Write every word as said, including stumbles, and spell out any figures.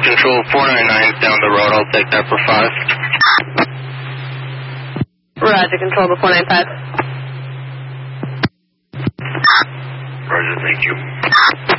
Control four nine nine down the road. I'll take that for five. Roger, Control to four nine five. Roger, thank you.